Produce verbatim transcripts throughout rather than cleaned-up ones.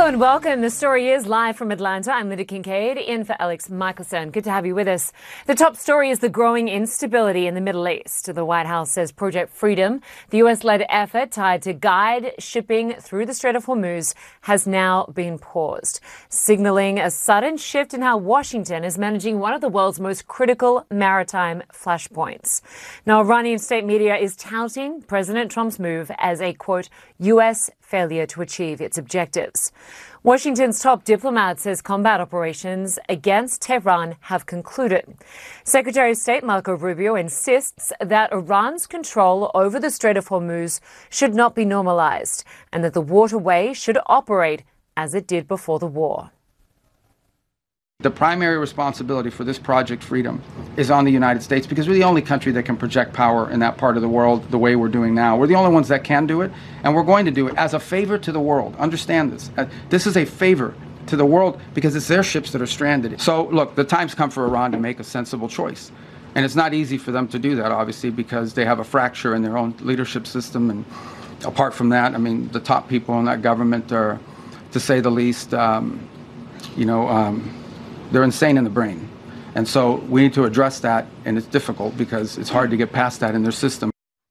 Hello and welcome. The story is live from Atlanta. I'm Linda Kincaid, in for Alex Michelson. Good to have you with us. The top story is the growing instability in the Middle East. The White House says Project Freedom, the U S-led effort tied to guide shipping through the Strait of Hormuz, has now been paused, signaling a sudden shift in how Washington is managing one of the world's most critical maritime flashpoints. Now, Iranian state media is touting President Trump's move as a, quote, U S failure to achieve its objectives. Washington's top diplomat says combat operations against Tehran have concluded. Secretary of State Marco Rubio insists that Iran's control over the Strait of Hormuz should not be normalized and that the waterway should operate as it did before the war. The primary responsibility for this Project Freedom is on the United States because we're the only country that can project power in that part of the world the way we're doing now. We're the only ones that can do it, and we're going to do it as a favor to the world. Understand this. Uh, this is a favor to the world because it's their ships that are stranded. So, look, the time's come for Iran to make a sensible choice. And it's not easy for them to do that, obviously, because they have a fracture in their own leadership system. And apart from that, I mean, the top people in that government are, to say the least, um, you know, um, they're insane in the brain. And so we need to address that, and it's difficult because it's hard to get past that in their system.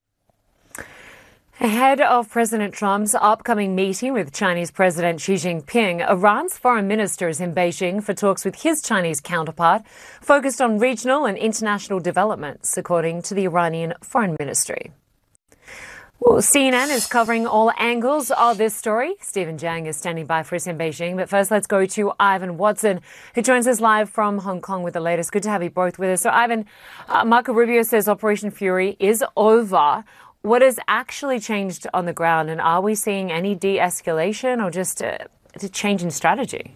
Ahead of President Trump's upcoming meeting with Chinese President Xi Jinping, Iran's foreign minister is in Beijing for talks with his Chinese counterpart, focused on regional and international developments, according to the Iranian Foreign Ministry. Well, C N N is covering all angles of this story. Stephen Jiang is standing by for us in Beijing. But first, let's go to Ivan Watson, who joins us live from Hong Kong with the latest. Good to have you both with us. So, Ivan, uh, Marco Rubio says Operation Fury is over. What has actually changed on the ground? And are we seeing any de-escalation or just a, a change in strategy?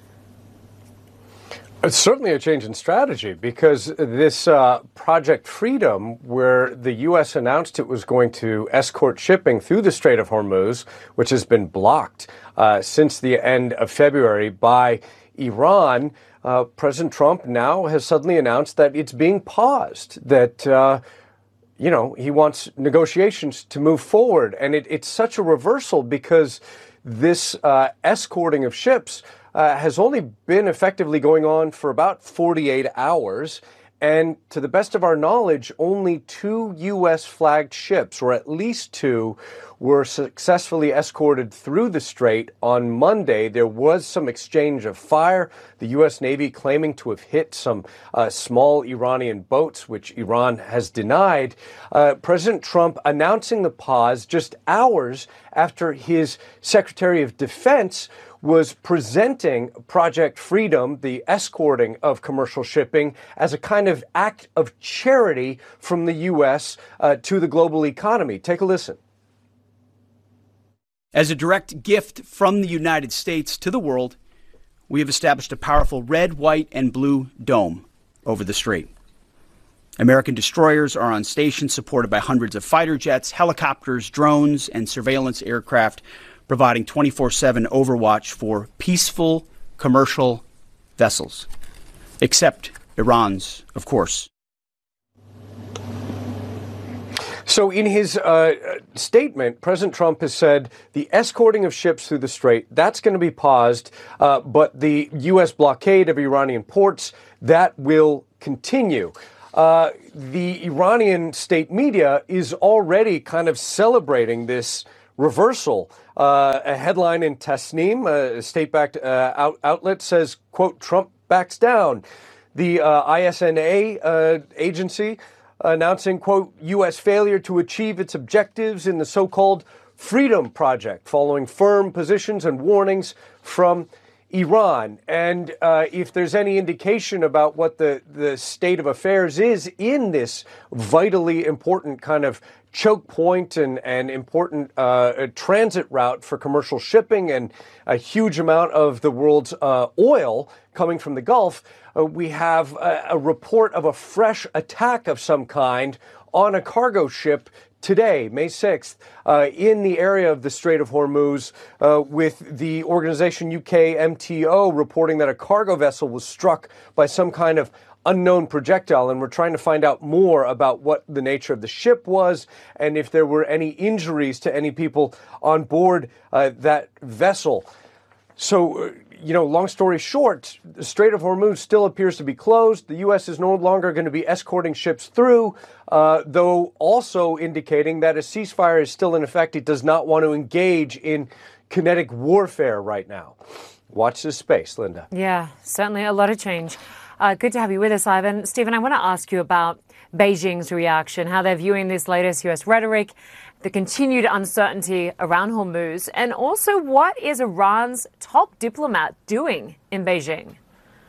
It's certainly a change in strategy because this uh, Project Freedom, where the U S announced it was going to escort shipping through the Strait of Hormuz, which has been blocked uh, since the end of February by Iran, uh, President Trump now has suddenly announced that it's being paused, that, uh, you know, he wants negotiations to move forward. And it, it's such a reversal because this uh, escorting of ships Uh, has only been effectively going on for about forty-eight hours. And to the best of our knowledge, only two U S flagged ships, or at least two, were successfully escorted through the strait on Monday. There was some exchange of fire, the U S Navy claiming to have hit some uh, small Iranian boats, which Iran has denied. Uh, President Trump announcing the pause just hours after his Secretary of Defense was presenting Project Freedom, the escorting of commercial shipping, as a kind of act of charity from the U S uh, to the global economy. Take a listen. As a direct gift from the United States to the world, we have established a powerful red, white, and blue dome over the strait. American destroyers are on station, supported by hundreds of fighter jets, helicopters, drones, and surveillance aircraft, providing twenty-four seven overwatch for peaceful commercial vessels, except Iran's, of course. So in his uh, statement, President Trump has said the escorting of ships through the strait, that's going to be paused, uh, but the U S blockade of Iranian ports, that will continue. Uh, the Iranian state media is already kind of celebrating this reversal. Uh, a headline in Tasnim, a state-backed uh, out- outlet, says, quote, Trump backs down. The uh, I S N A uh, agency announcing, quote, U S failure to achieve its objectives in the so-called Freedom Project, following firm positions and warnings from Iran. And uh, if there's any indication about what the, the state of affairs is in this vitally important kind of choke point and, and important uh, transit route for commercial shipping and a huge amount of the world's uh, oil coming from the Gulf, uh, we have a, a report of a fresh attack of some kind on a cargo ship today, May sixth, uh, in the area of the Strait of Hormuz, uh, with the organization U K M T O reporting that a cargo vessel was struck by some kind of unknown projectile, and we're trying to find out more about what the nature of the ship was and if there were any injuries to any people on board uh, that vessel. So, uh, you know, long story short, the Strait of Hormuz still appears to be closed. The U S is no longer going to be escorting ships through, uh, though also indicating that a ceasefire is still in effect. It does not want to engage in kinetic warfare right now. Watch this space, Linda. Yeah, certainly a lot of change. Uh, good to have you with us, Ivan. Stephen, I want to ask you about Beijing's reaction, how they're viewing this latest U S rhetoric, the continued uncertainty around Hormuz, and also what is Iran's top diplomat doing in Beijing?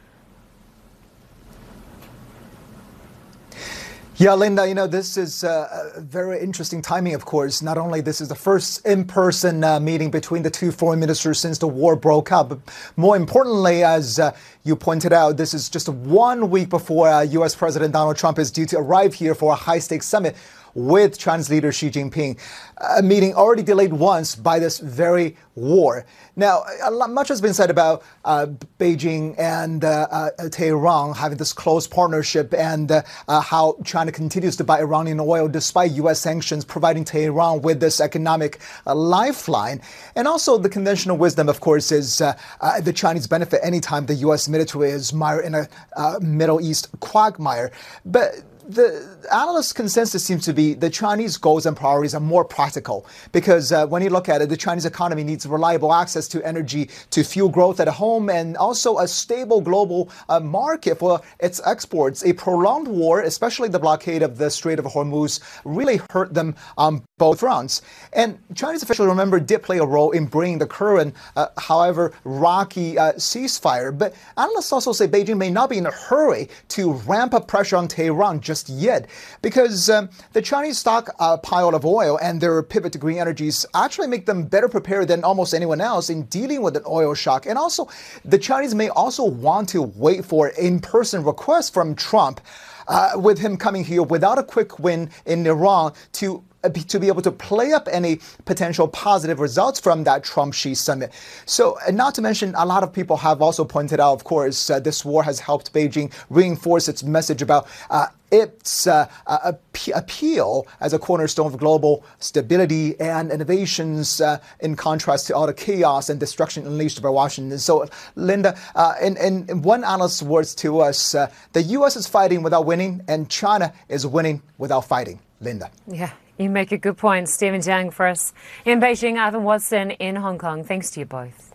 Yeah, Linda, you know, this is uh, a very interesting timing, of course. Not only this is the first in-person uh, meeting between the two foreign ministers since the war broke out, but more importantly, as uh, you pointed out, this is just one week before uh, U S President Donald Trump is due to arrive here for a high-stakes summit with Chinese leader Xi Jinping, a meeting already delayed once by this very war. Now, a lot, much has been said about uh, Beijing and uh, uh, Tehran having this close partnership and uh, uh, how China continues to buy Iranian oil despite U S sanctions, providing Tehran with this economic uh, lifeline. And also the conventional wisdom, of course, is uh, uh, the Chinese benefit anytime the U S military is mired in a uh, Middle East quagmire. But the analyst consensus seems to be the Chinese goals and priorities are more practical because uh, when you look at it, the Chinese economy needs reliable access to energy to fuel growth at home and also a stable global uh, market for its exports. A prolonged war, especially the blockade of the Strait of Hormuz, really hurt them on both fronts. And Chinese officials, remember, did play a role in bringing the current, uh, however, rocky uh, ceasefire. But analysts also say Beijing may not be in a hurry to ramp up pressure on Tehran just yet, because um, the Chinese stock a pile of oil and their pivot to green energies actually make them better prepared than almost anyone else in dealing with an oil shock. And also, the Chinese may also want to wait for in-person requests from Trump, uh, with him coming here without a quick win in Iran to to be able to play up any potential positive results from that Trump-Xi summit. So, and not to mention, a lot of people have also pointed out, of course, uh, this war has helped Beijing reinforce its message about uh, its uh, uh, appeal as a cornerstone of global stability and innovations, uh, in contrast to all the chaos and destruction unleashed by Washington. So, Linda, uh, in, in one analyst's words to us, uh, the U S is fighting without winning, and China is winning without fighting. Linda. Yeah. You make a good point. Stephen Jiang for us in Beijing, Ivan Watson in Hong Kong. Thanks to you both.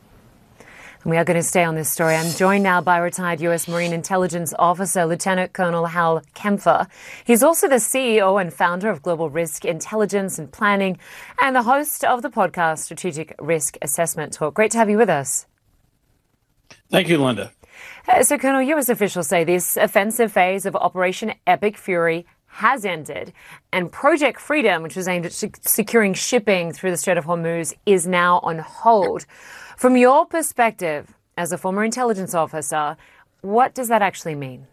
And we are going to stay on this story. I'm joined now by retired U S Marine Intelligence Officer Lieutenant Colonel Hal Kempfer. He's also the C E O and founder of Global Risk Intelligence and Planning and the host of the podcast Strategic Risk Assessment Talk. Great to have you with us. Thank you, Linda. Uh, so, Colonel, U S officials say this offensive phase of Operation Epic Fury has ended, and Project Freedom, which was aimed at securing shipping through the Strait of Hormuz, is now on hold. From your perspective, as a former intelligence officer, what does that actually mean?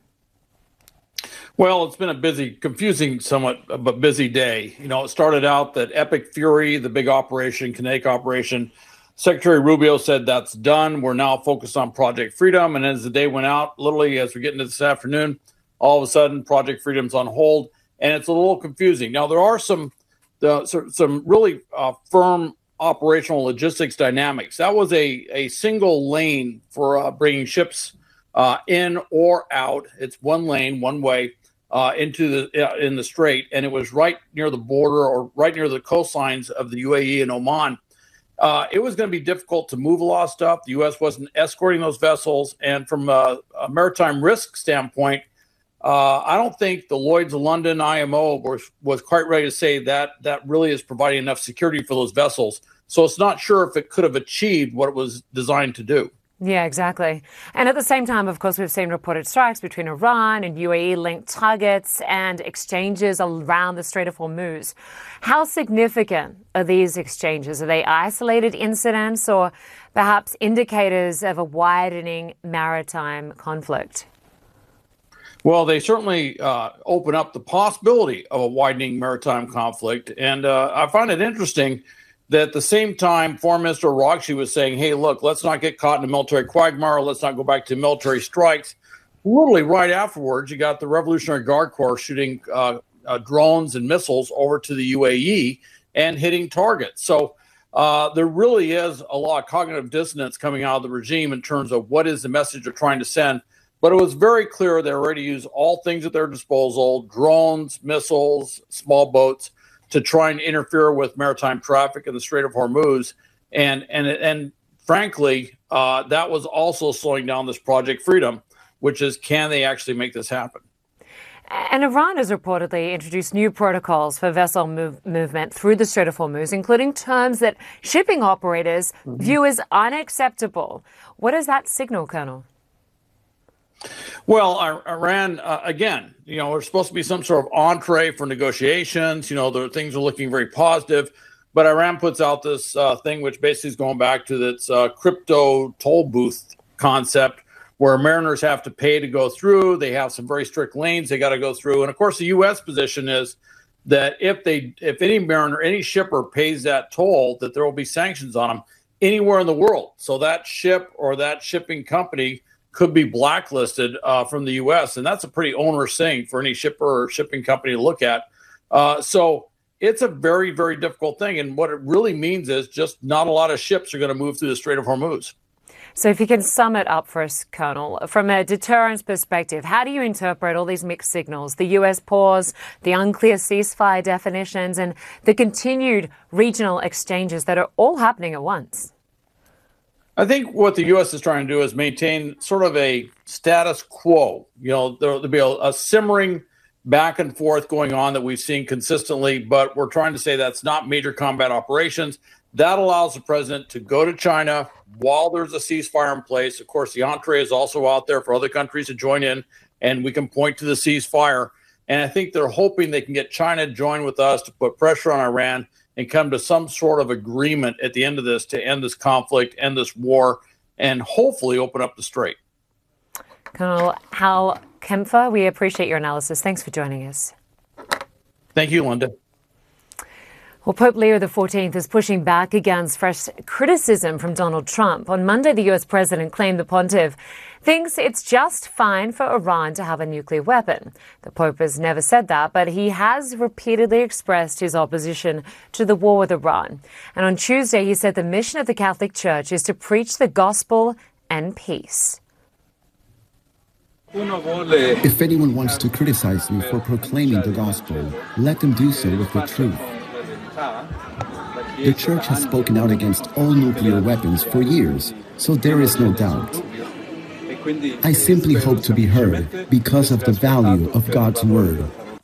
Well, it's been a busy, confusing, somewhat of a busy day. You know, it started out that Epic Fury, the big operation, kinetic operation, Secretary Rubio said that's done. We're now focused on Project Freedom. And as the day went out, literally as we get into this afternoon, all of a sudden, Project Freedom's on hold, and it's a little confusing. Now, there are some the, some really uh, firm operational logistics dynamics. That was a, a single lane for uh, bringing ships uh, in or out. It's one lane, one way uh, into the uh, in the strait, and it was right near the border or right near the coastlines of the U A E and Oman. Uh, it was going to be difficult to move a lot of stuff. The U S wasn't escorting those vessels, and from a, a maritime risk standpoint, Uh, I don't think the Lloyd's of London I M O was, was quite ready to say that that really is providing enough security for those vessels. So it's not sure if it could have achieved what it was designed to do. Yeah, exactly. And at the same time, of course, we've seen reported strikes between Iran and U A E-linked targets and exchanges around the Strait of Hormuz. How significant are these exchanges? Are they isolated incidents or perhaps indicators of a widening maritime conflict? Well, they certainly uh, open up the possibility of a widening maritime conflict. And uh, I find it interesting that at the same time, Foreign Minister Araghchi was saying, hey, look, let's not get caught in a military quagmire. Let's not go back to military strikes. Literally right afterwards, you got the Revolutionary Guard Corps shooting uh, uh, drones and missiles over to the U A E and hitting targets. So uh, there really is a lot of cognitive dissonance coming out of the regime in terms of what is the message they're trying to send. But it was very clear they're ready to use all things at their disposal, drones, missiles, small boats, to try and interfere with maritime traffic in the Strait of Hormuz. And and and frankly, uh, that was also slowing down this Project Freedom, which is, can they actually make this happen? And Iran has reportedly introduced new protocols for vessel move, movement through the Strait of Hormuz, including terms that shipping operators mm-hmm. view as unacceptable. What does that signal, Colonel? Well, Iran, uh, again, you know, there's supposed to be some sort of entree for negotiations. You know, the things are looking very positive. But Iran puts out this uh, thing, which basically is going back to this uh, crypto toll booth concept, where mariners have to pay to go through. They have some very strict lanes they got to go through. And of course, the U S position is that if they, if any mariner, any shipper pays that toll, that there will be sanctions on them anywhere in the world. So that ship or that shipping company could be blacklisted uh, from the U S. And that's a pretty onerous thing for any shipper or shipping company to look at. Uh, so it's a very, very difficult thing. And what it really means is just not a lot of ships are going to move through the Strait of Hormuz. So if you can sum it up for us, Colonel, from a deterrence perspective, how do you interpret all these mixed signals, the U S pause, the unclear ceasefire definitions, and the continued regional exchanges that are all happening at once? I think what the U S is trying to do is maintain sort of a status quo. You know, there'll be a, a simmering back and forth going on that we've seen consistently, but we're trying to say that's not major combat operations. That allows the president to go to China while there's a ceasefire in place. Of course, the entree is also out there for other countries to join in, and we can point to the ceasefire. And I think they're hoping they can get China to join with us to put pressure on Iran and come to some sort of agreement at the end of this to end this conflict, end this war, and hopefully open up the strait. Colonel Hal Kempfer, we appreciate your analysis. Thanks for joining us. Thank you, Linda. Well, Pope Leo the fourteenth is pushing back against fresh criticism from Donald Trump. On Monday, the U S president claimed the pontiff thinks it's just fine for Iran to have a nuclear weapon. The Pope has never said that, but he has repeatedly expressed his opposition to the war with Iran. And on Tuesday, he said the mission of the Catholic Church is to preach the gospel and peace. If anyone wants to criticize me for proclaiming the gospel, let them do so with the truth. The Church has spoken out against all nuclear weapons for years, so there is no doubt. I simply hope to be heard because of the value of God's Word.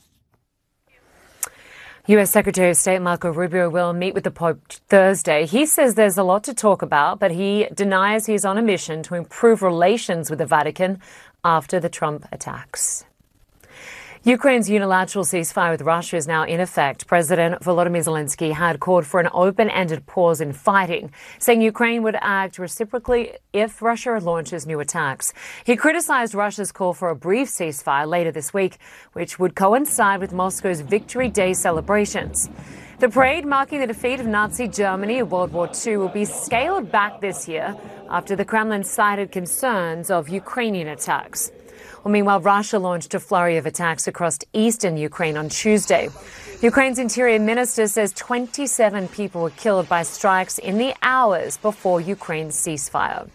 U S Secretary of State Marco Rubio will meet with the Pope Thursday. He says there's a lot to talk about, but he denies he's on a mission to improve relations with the Vatican after the Trump attacks. Ukraine's unilateral ceasefire with Russia is now in effect. President Volodymyr Zelensky had called for an open-ended pause in fighting, saying Ukraine would act reciprocally if Russia launches new attacks. He criticized Russia's call for a brief ceasefire later this week, which would coincide with Moscow's Victory Day celebrations. The parade marking the defeat of Nazi Germany in World War Two will be scaled back this year after the Kremlin cited concerns of Ukrainian attacks. Well, meanwhile, Russia launched a flurry of attacks across eastern Ukraine on Tuesday. Ukraine's interior minister says twenty-seven people were killed by strikes in the hours before Ukraine's ceasefire.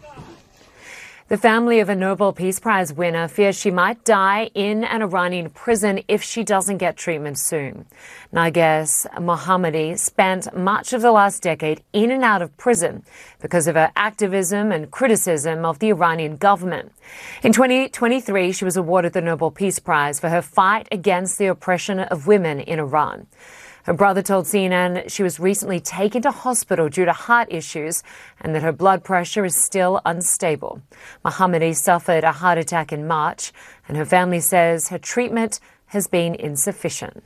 The family of a Nobel Peace Prize winner fears she might die in an Iranian prison if she doesn't get treatment soon. Narges Mohammadi spent much of the last decade in and out of prison because of her activism and criticism of the Iranian government. In twenty twenty-three, she was awarded the Nobel Peace Prize for her fight against the oppression of women in Iran. Her brother told C N N she was recently taken to hospital due to heart issues and that her blood pressure is still unstable. Mohammadi suffered a heart attack in March, and her family says her treatment has been insufficient.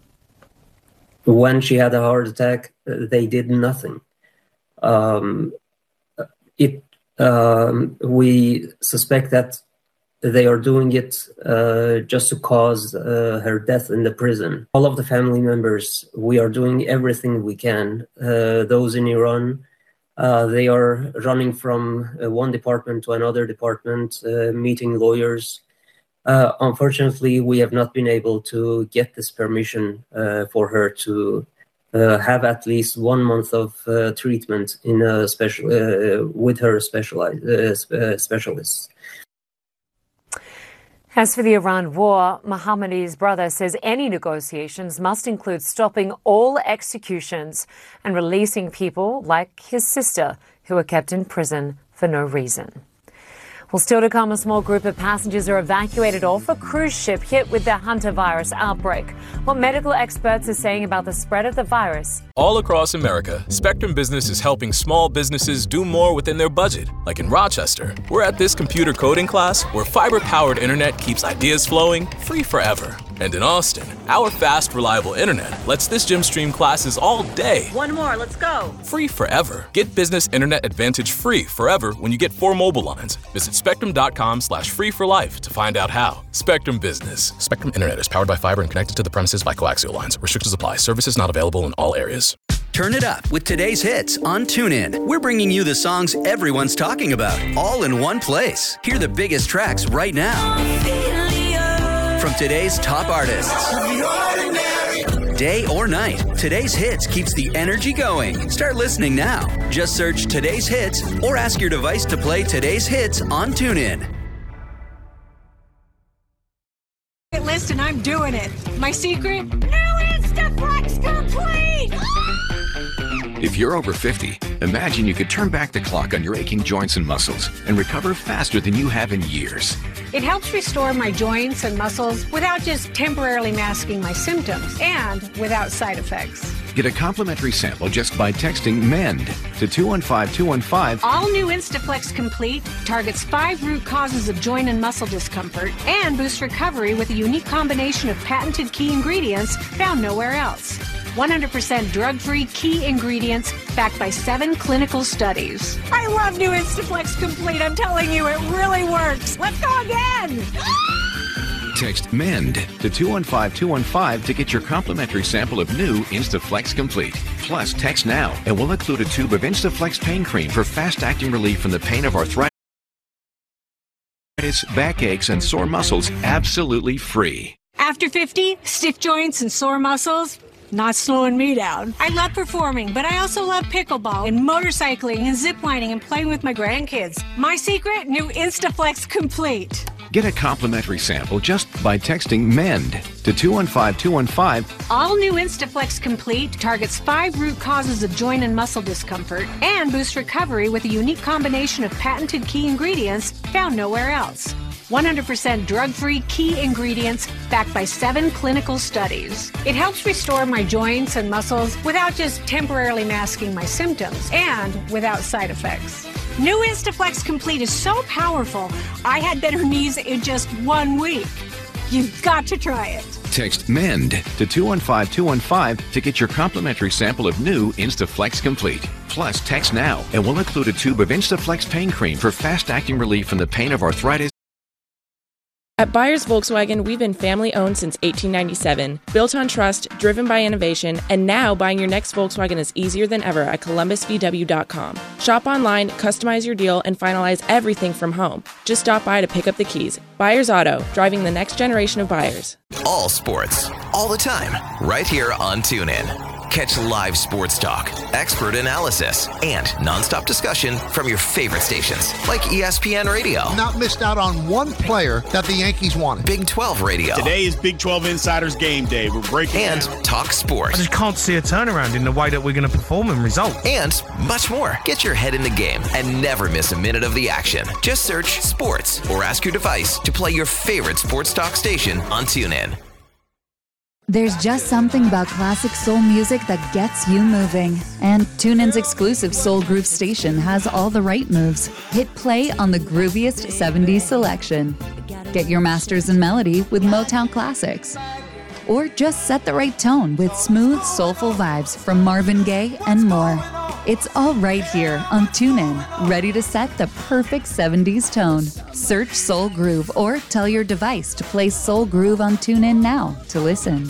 When she had a heart attack, they did nothing. Um, it, um, we suspect that they are doing it uh, just to cause uh, her death in the prison. All of the family members, we are doing everything we can. Uh, those in Iran, uh, they are running from uh, one department to another department, uh, meeting lawyers. Uh, unfortunately, we have not been able to get this permission uh, for her to uh, have at least one month of uh, treatment in a special uh, with her specialized uh, sp- specialists. As for the Iran war, Mohammadi's brother says any negotiations must include stopping all executions and releasing people like his sister who are kept in prison for no reason. Well, still to come, a small group of passengers are evacuated off a cruise ship hit with the hantavirus outbreak. What medical experts are saying about the spread of the virus. All across America, Spectrum Business is helping small businesses do more within their budget. Like in Rochester, we're at this computer coding class where fiber-powered internet keeps ideas flowing free forever. And in Austin, our fast, reliable internet lets this gym stream classes all day. One more, let's go. Free forever. Get Business Internet Advantage free forever when you get four mobile lines. Visit spectrum.com slash free for life to find out how. Spectrum Business. Spectrum Internet is powered by fiber and connected to the premises by coaxial lines. Restrictions apply. Services not available in all areas. Turn it up with today's hits on TuneIn. We're bringing you the songs everyone's talking about, all in one place. Hear the biggest tracks right now from today's top artists. Day or night, today's hits keeps the energy going. Start listening now. Just search Today's Hits or ask your device to play today's hits on TuneIn. List and I'm doing it. My secret? New Instaflex Complete! If you're over fifty, imagine you could turn back the clock on your aching joints and muscles and recover faster than you have in years. It helps restore my joints and muscles without just temporarily masking my symptoms and without side effects. Get a complimentary sample just by texting MEND to two one five two one five. All new Instaflex Complete targets five root causes of joint and muscle discomfort and boosts recovery with a unique combination of patented key ingredients found nowhere else. one hundred percent drug-free key ingredients backed by seven clinical studies. I love new Instaflex Complete. I'm telling you, it really works. Let's go again. Text MEND to two one five two one five to get your complimentary sample of new Instaflex Complete. Plus, text now and we'll include a tube of Instaflex pain cream for fast-acting relief from the pain of arthritis, backaches, and sore muscles, absolutely free. After fifty, stiff joints and sore muscles, not slowing me down. I love performing, but I also love pickleball and motorcycling and ziplining and playing with my grandkids. My secret, new Instaflex Complete. Get a complimentary sample just by texting MEND to two one five two one five. All new Instaflex Complete targets five root causes of joint and muscle discomfort and boosts recovery with a unique combination of patented key ingredients found nowhere else. one hundred percent drug-free key ingredients backed by seven clinical studies. It helps restore my joints and muscles without just temporarily masking my symptoms and without side effects. New Instaflex Complete is so powerful, I had better knees in just one week. You've got to try it. Text MEND to two one five two one five to get your complimentary sample of new Instaflex Complete. Plus, text now and we'll include a tube of Instaflex pain cream for fast-acting relief from the pain of arthritis. At Byers Volkswagen, we've been family-owned since eighteen ninety-seven, built on trust, driven by innovation, and now buying your next Volkswagen is easier than ever at columbus v w dot com. Shop online, customize your deal, and finalize everything from home. Just stop by to pick up the keys. Byers Auto, driving the next generation of buyers. All sports, all the time, right here on TuneIn. Catch live sports talk, expert analysis, and nonstop discussion from your favorite stations like E S P N Radio. Not missed out on one player that the Yankees wanted. Big twelve Radio. Today is Big twelve Insiders Game Day. We're breaking And down. Talk Sports. I just can't see a turnaround in the way that we're going to perform and result. And much more. Get your head in the game and never miss a minute of the action. Just search Sports or ask your device to play your favorite sports talk station on TuneIn. There's just something about classic soul music that gets you moving. And TuneIn's exclusive Soul Groove station has all the right moves. Hit play on the grooviest seventies selection. Get your masters in melody with Motown classics. Or just set the right tone with smooth, soulful vibes from Marvin Gaye and more. It's all right here on TuneIn, ready to set the perfect seventies tone. Search Soul Groove or tell your device to play Soul Groove on TuneIn now to listen.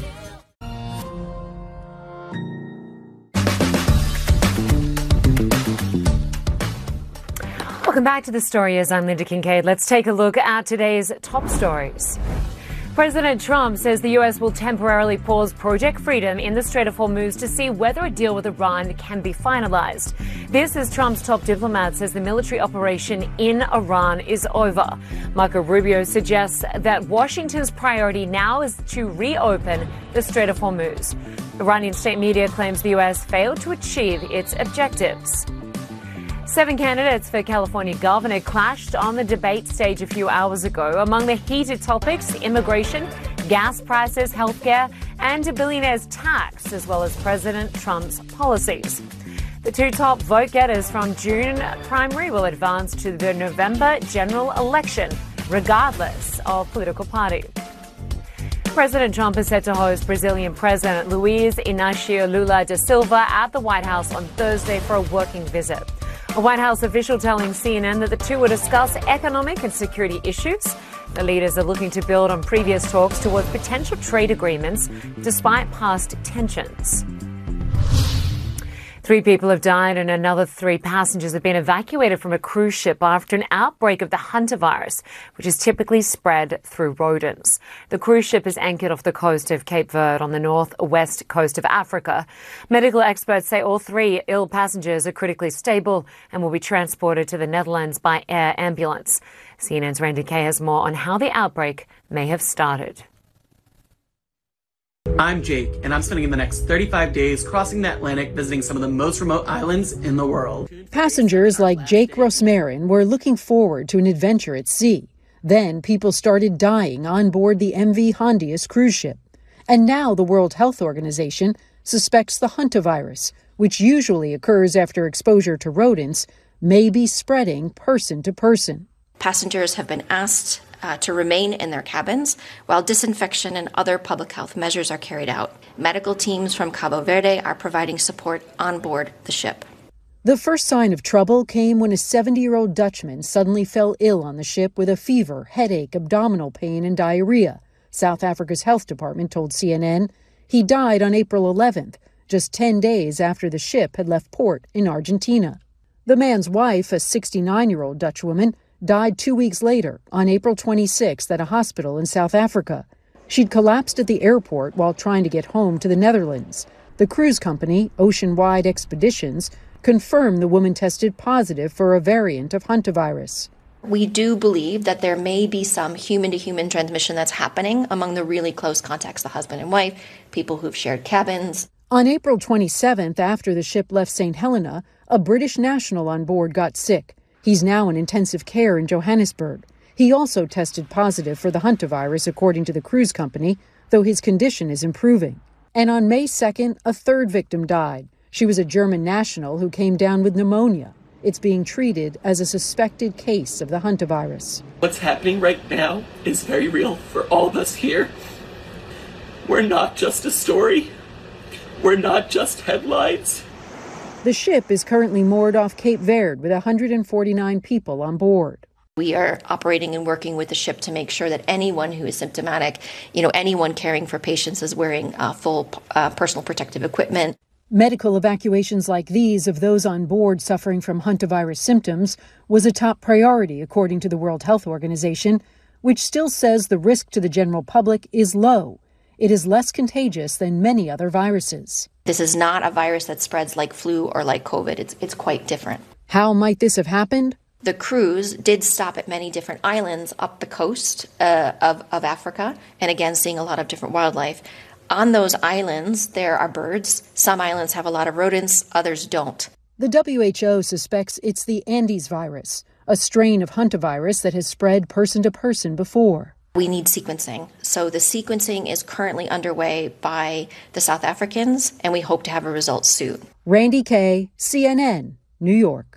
Welcome back to The Story as I'm Linda Kincaid. Let's take a look at today's top stories. President Trump says the U S will temporarily pause Project Freedom in the Strait of Hormuz to see whether a deal with Iran can be finalized. This as Trump's top diplomat says the military operation in Iran is over. Marco Rubio suggests that Washington's priority now is to reopen the Strait of Hormuz. Iranian state media claims the U S failed to achieve its objectives. Seven candidates for California governor clashed on the debate stage a few hours ago. Among the heated topics, immigration, gas prices, healthcare, and a billionaire's tax, as well as President Trump's policies. The two top vote getters from June primary will advance to the November general election, regardless of political party. President Trump is set to host Brazilian President Luiz Inácio Lula da Silva at the White House on Thursday for a working visit. A White House official telling C N N that the two will discuss economic and security issues. The leaders are looking to build on previous talks towards potential trade agreements, despite past tensions. Three people have died and another three passengers have been evacuated from a cruise ship after an outbreak of the hantavirus, which is typically spread through rodents. The cruise ship is anchored off the coast of Cape Verde on the northwest coast of Africa. Medical experts say all three ill passengers are critically stable and will be transported to the Netherlands by air ambulance. C N N's Randy Kay has more on how the outbreak may have started. I'm Jake, and I'm spending the next thirty-five days crossing the Atlantic visiting some of the most remote islands in the world. Passengers like Jake Rosmarin were looking forward to an adventure at sea. Then people started dying on board the M V Hondius cruise ship. And now the World Health Organization suspects the hantavirus, which usually occurs after exposure to rodents, may be spreading person to person. Passengers have been asked Uh, to remain in their cabins while disinfection and other public health measures are carried out. Medical teams from Cabo Verde are providing support on board the ship. The first sign of trouble came when a seventy-year-old Dutchman suddenly fell ill on the ship with a fever, headache, abdominal pain, and diarrhea. South Africa's health department told C N N he died on April eleventh, just ten days after the ship had left port in Argentina. The man's wife, a sixty-nine-year-old Dutch woman, died two weeks later on April twenty-sixth at a hospital in South Africa. She'd collapsed at the airport while trying to get home to the Netherlands. The cruise company, Oceanwide Expeditions, confirmed the woman tested positive for a variant of hantavirus. We do believe that there may be some human-to-human transmission that's happening among the really close contacts, the husband and wife, people who've shared cabins. On April twenty-seventh, after the ship left Saint Helena, a British national on board got sick. He's now in intensive care in Johannesburg. He also tested positive for the hantavirus, according to the cruise company, though his condition is improving. And on May second, a third victim died. She was a German national who came down with pneumonia. It's being treated as a suspected case of the hantavirus. What's happening right now is very real for all of us here. We're not just a story. We're not just headlines. The ship is currently moored off Cape Verde with one hundred forty-nine people on board. We are operating and working with the ship to make sure that anyone who is symptomatic, you know, anyone caring for patients is wearing uh, full uh, personal protective equipment. Medical evacuations like these of those on board suffering from hantavirus symptoms was a top priority, according to the World Health Organization, which still says the risk to the general public is low. It is less contagious than many other viruses. This is not a virus that spreads like flu or like COVID. It's, it's quite different. How might this have happened? The cruise did stop at many different islands up the coast uh, of, of Africa, and again, seeing a lot of different wildlife. On those islands, there are birds. Some islands have a lot of rodents, others don't. The W H O suspects it's the Andes virus, a strain of hantavirus that has spread person to person before. We need sequencing. So the sequencing is currently underway by the South Africans, and we hope to have a result soon. Randy Kay, C N N, New York.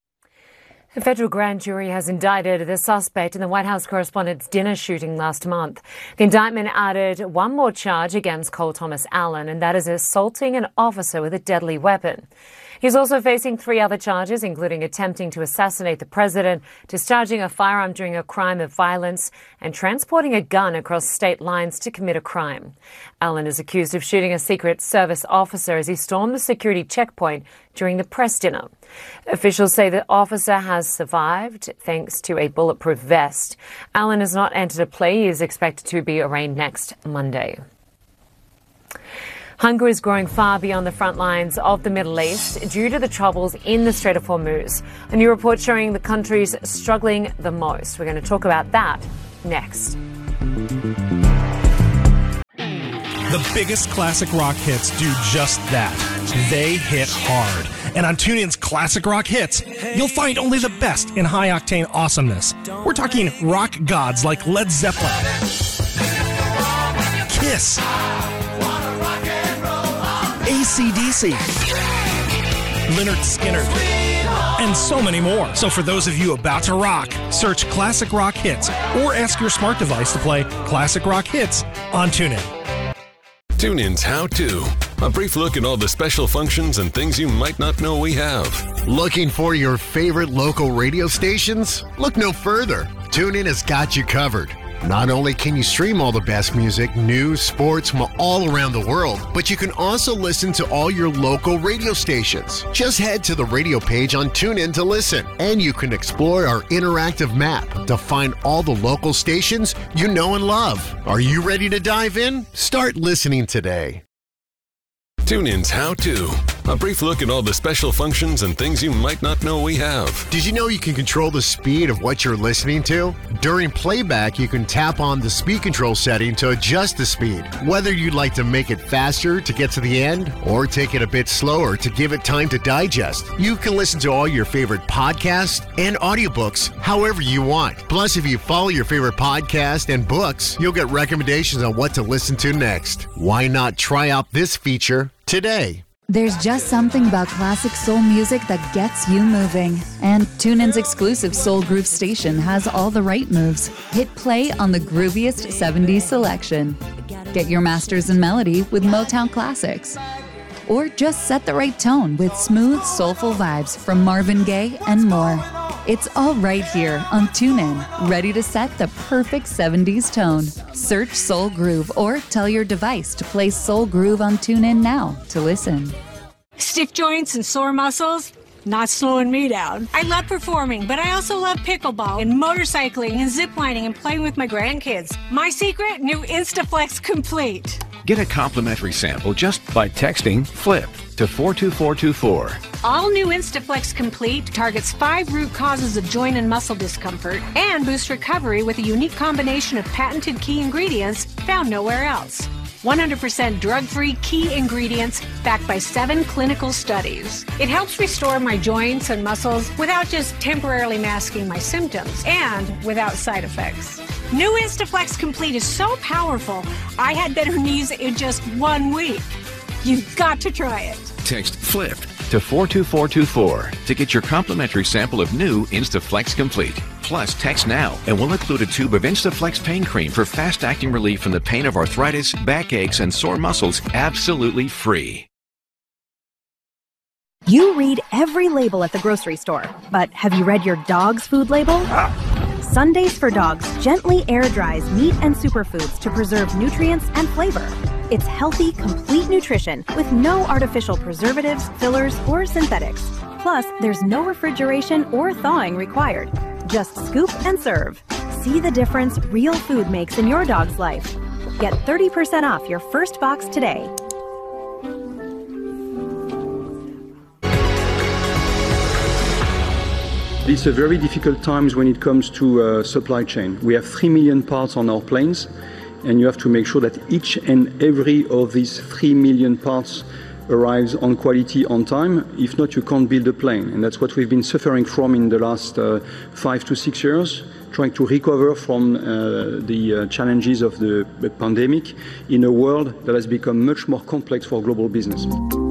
A federal grand jury has indicted the suspect in the White House correspondent's dinner shooting last month. The indictment added one more charge against Cole Thomas Allen, and that is assaulting an officer with a deadly weapon. He's also facing three other charges, including attempting to assassinate the president, discharging a firearm during a crime of violence, and transporting a gun across state lines to commit a crime. Allen is accused of shooting a Secret Service officer as he stormed the security checkpoint during the press dinner. Officials say the officer has survived thanks to a bulletproof vest. Allen has not entered a plea. He is expected to be arraigned next Monday. Hunger is growing far beyond the front lines of the Middle East due to the troubles in the Strait of Hormuz. A new report showing the countries struggling the most. We're going to talk about that next. The biggest classic rock hits do just that. They hit hard. And on TuneIn's Classic Rock Hits, you'll find only the best in high-octane awesomeness. We're talking rock gods like Led Zeppelin, Kiss, A C D C, Lynyrd Skynyrd, and so many more. So for those of you about to rock, search Classic Rock Hits or ask your smart device to play Classic Rock Hits on TuneIn. TuneIn's How To. A brief look at all the special functions and things you might not know we have. Looking for your favorite local radio stations? Look no further. TuneIn has got you covered. Not only can you stream all the best music, news, sports from all around the world, but you can also listen to all your local radio stations. Just head to the radio page on TuneIn to listen, and you can explore our interactive map to find all the local stations you know and love. Are you ready to dive in? Start listening today. TuneIn's How To. A brief look at all the special functions and things you might not know we have. Did you know you can control the speed of what you're listening to? During playback, you can tap on the speed control setting to adjust the speed. Whether you'd like to make it faster to get to the end or take it a bit slower to give it time to digest, you can listen to all your favorite podcasts and audiobooks however you want. Plus, if you follow your favorite podcast and books, you'll get recommendations on what to listen to next. Why not try out this feature today? There's just something about classic soul music that gets you moving. And TuneIn's exclusive Soul Groove station has all the right moves. Hit play on the grooviest seventies selection. Get your masters in melody with Motown classics. Or just set the right tone with smooth, soulful vibes from Marvin Gaye and more. It's all right here on TuneIn, ready to set the perfect seventies tone. Search Soul Groove or tell your device to play Soul Groove on TuneIn now to listen. Stiff joints and sore muscles? Not slowing me down. I love performing, but I also love pickleball and motorcycling and ziplining and playing with my grandkids. My secret? New Instaflex Complete. Get a complimentary sample just by texting FLIP to four two four two four. All new Instaflex Complete targets five root causes of joint and muscle discomfort and boosts recovery with a unique combination of patented key ingredients found nowhere else. one hundred percent drug-free key ingredients backed by seven clinical studies. It helps restore my joints and muscles without just temporarily masking my symptoms and without side effects. New Instaflex Complete is so powerful, I had better knees in just one week. You've got to try it. Text FLIPPED to four two four two four to get your complimentary sample of new Instaflex Complete. Plus, text now and we'll include a tube of Instaflex pain cream for fast-acting relief from the pain of arthritis, backaches, and sore muscles absolutely free. You read every label at the grocery store, but have you read your dog's food label? Sundays for Dogs gently air dries meat and superfoods to preserve nutrients and flavor. It's healthy, complete nutrition with no artificial preservatives, fillers, or synthetics. Plus, there's no refrigeration or thawing required. Just scoop and serve. See the difference real food makes in your dog's life. Get thirty percent off your first box today. These are very difficult times when it comes to uh, supply chain. We have three million parts on our planes, and you have to make sure that each and every of these three million parts arrives on quality on time. If not, you can't build a plane. And that's what we've been suffering from in the last uh, five to six years, trying to recover from uh, the uh, challenges of the pandemic in a world that has become much more complex for global business.